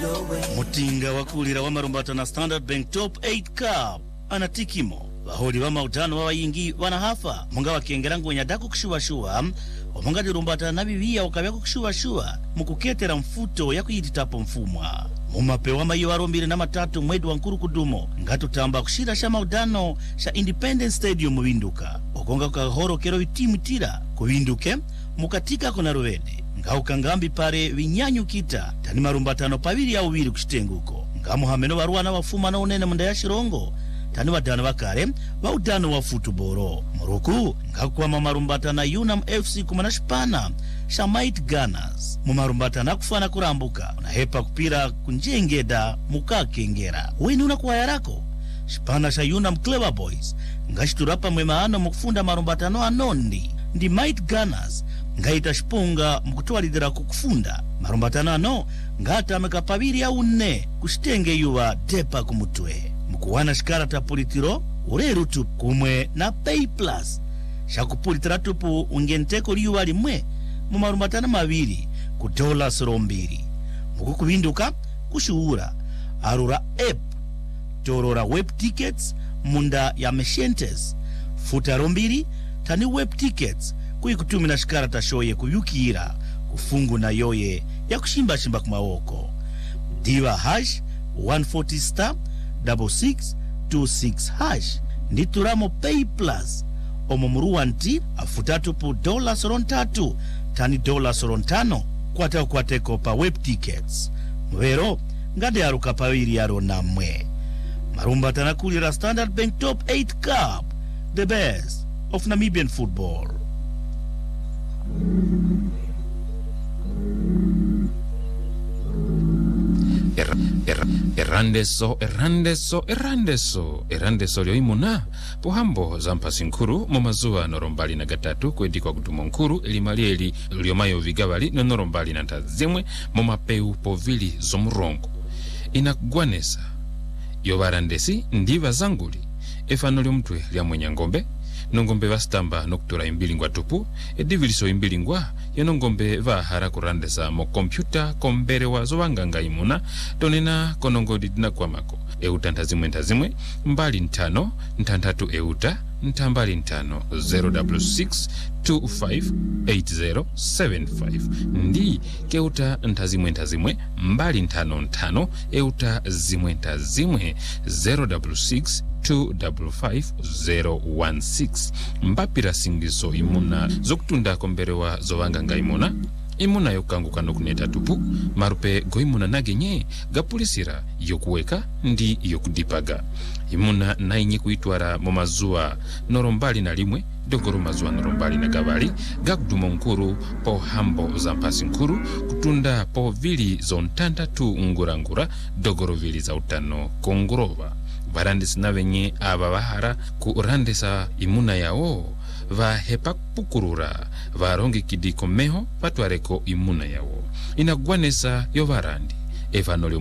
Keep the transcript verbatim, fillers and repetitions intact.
Mutinga wakulira wa marumbata na Standard Bank Top eight Cup anatikimo baholi wa mautano wa wayingi wanahafa munga wakengera ngonya daku kushuwa-shuwa omunga dirumbata na bibia wakabya kushuwa-shuwa mukuketera mfuto ya kuyititapo mfumwa mumapewa mayo arombire na matatu mwedi wa nkuru kudumo ngatutamba kushira sha maudano sha Independence Stadium mubinduka okonga kahoro kero itimu tira kubinduke mukatika kona ruvede ngaukangambi pare vinyanyu kita tani marumbatano paviri ya uviri kushitenguko ngamu hameno waruana wafuma na unene munda ya shirongo tani wadano wakare wa udano wa futuboro muruku ngakuwa marumbatana Unam F C kumana shpana Shamite Gunners mumarumbatana kufana kurambuka na hepa kupira kunjengeda mukakengera wini unakuwa yarako shpana sha Unam Clever Boys ngashiturapa mwemaano mukufunda marumbatano anondi ndi Might Gunners ngaita shipunga mukutwalidira kukufunda marumbatano ano ngata amekapaviri ya une kushitenge yuwa depa kumutwe mukuwana shikara tapolitiro ureru tupu kumwe na Pay Plus shakupulitira tupu ungenteko liyuwa limwe mumarumbatano maviri ku dola sorombiri mukukubinduka kushuura arura app torora web tickets munda ya Meshentes futa rombiri tani web tickets kuikutumina shikara tashoye kuyukira kufungu na yoye ya kushimba shimba kumawoko diva hash one forty star six six two six hash ndituramo Pay Plus omumuruwa nti afutatu pu dola soron tatu tani dola soron tano kwata kwateko pa web tickets mwero ngade aruka pawiri yaro namwe marumba tanakulira Standard Bank Top eight Cup, the best of Namibian football. Er, er, erandeso erandeso erandeso erandeso lyo imuna pohambo zampasi nkuru mu mazuwa norombali na gatatu kwedikwa kutumo nkuru elimalieli lyomayo vigabali norombali na ntazimwe mu mapeu povili zomurongo inakugwanesa yobarandesi ndiva zanguli efano lyomutwe lya mwenya ngombe nongombe vastamba nokutura imbilingwa tupu ediviliso imbilingwa yenongombe vahara kurandesa mo kompyuta kombere wa zowanganga imuna tonena konongodi dina kwamako euta ntazimwe ntazimwe mbali ntano ntantatu euta ntambali ntano zero six two five eight zero seven five ndi keuta ntazimwe ntazimwe mbali ntano ntano euta zimwe ntazimwe zero six two five zero one six mbapira singiso imuna zokutunda kombere wa zowanganga imuna imuna yokanguka nokuneta tupu marupe goimuna nagenye gapulisira yokuweka ndi yokudipaga imuna nainyi kuitwara mu mazuwa norombali na limwe dogoro mazuwa norombali na gabali gakudumo nkuru po hambo za mpasi nkuru kutunda po vili zontanda tu ngurangura dogoro vili za utano kongurova varandesi na venye aba bahara kurandesa imuna yao va hepa pukurura varongi kidiko meho patwareko imuna yao inagwanesa yo varandi evanolio